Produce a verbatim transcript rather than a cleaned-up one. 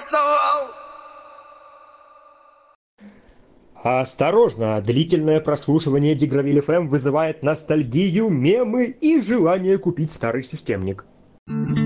нарисовал. Осторожно, длительное прослушивание Дигравиль эф эм вызывает ностальгию, мемы и желание купить старый системник.